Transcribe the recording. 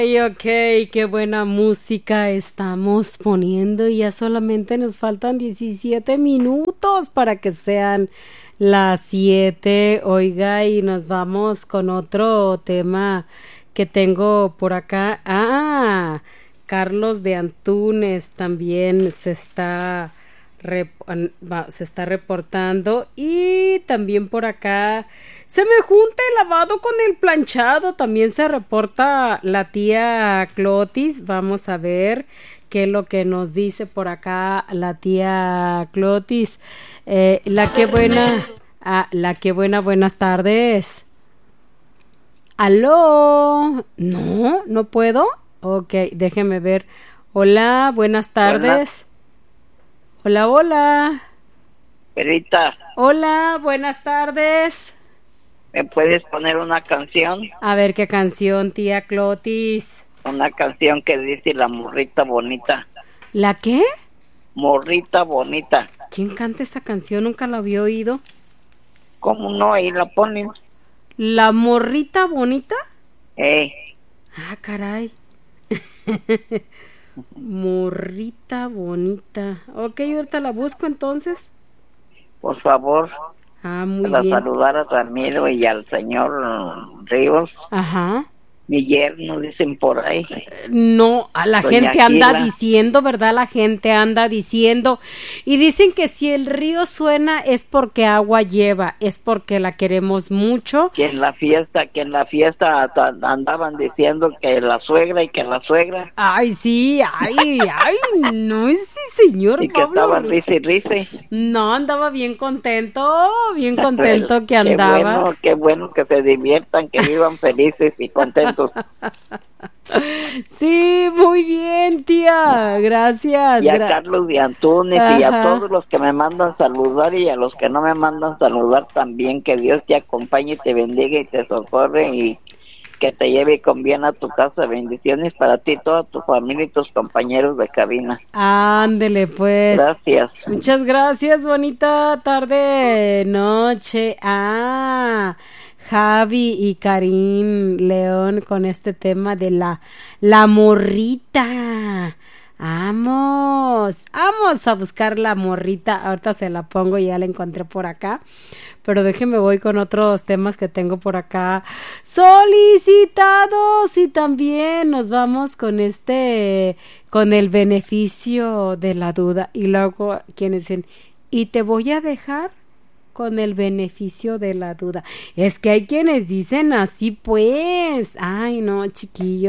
Ok, qué buena música estamos poniendo y ya solamente nos faltan 17 minutos para que sean las 7. Oiga, y nos vamos con otro tema que tengo por acá. Carlos de Antunes también se está reportando y también por acá se me junta el lavado con el planchado. También se reporta la tía Clotis. Vamos a ver qué es lo que nos dice por acá la tía Clotis. Buenas tardes. ¿Aló? No, no puedo. Ok, déjeme ver. Hola, buenas tardes. Hola, hola. Perita, Hola, buenas tardes. ¿me puedes poner una canción? A ver qué canción, tía Clotis. Una canción que dice La morrita bonita. ¿La qué? Morrita bonita. ¿Quién canta esa canción? Nunca la había oído. ¿Cómo no? Ahí la ponen. ¿La morrita bonita? Eh, Ah, caray. Morrita bonita. Ok, ahorita la busco entonces. por favor, Muy para bien. saludar a Ramiro y al señor Ríos. Ajá. Mi yerno, dicen por ahí. No, a la Doña gente anda Gila. diciendo, ¿verdad? La gente anda diciendo. Y dicen que si el río suena es porque agua lleva, es porque la queremos mucho. Que en la fiesta andaban diciendo que la suegra y que la suegra. Ay, sí, ay, no, ese señor Y que Pablo. estaban risa y risa. No, andaba bien contento que andaba. Qué bueno que se diviertan, que vivan felices y contentos. Sí, muy bien, tía, gracias. Y a Carlos de Antunes y a Ajá. todos los que me mandan saludar y a los que no me mandan saludar también, que Dios te acompañe y te bendiga y te socorre y que te lleve con bien a tu casa. Bendiciones para ti, toda tu familia y tus compañeros de cabina. Ándele, pues. Gracias. Muchas gracias, bonita tarde, noche. Javi y Karim León con este tema de la morrita. Vamos a buscar la morrita. Ahorita se la pongo, ya la encontré por acá. Pero déjenme voy con otros temas que tengo por acá solicitados y también nos vamos con con el beneficio de la duda. Y luego quienes dicen, y te voy a dejar con el beneficio de la duda. Es que hay quienes dicen así, pues. Ay, no, chiquillo.